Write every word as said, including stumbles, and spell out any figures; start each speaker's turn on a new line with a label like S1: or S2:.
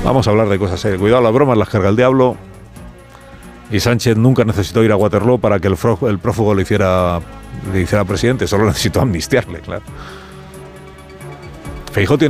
S1: Vamos a hablar de cosas serias. Cuidado, las bromas las carga el diablo. Y Sánchez nunca necesitó ir a Waterloo para que el, fro- el prófugo le hiciera, le hiciera presidente. Solo necesitó amnistiarle, claro. Feijóo tiene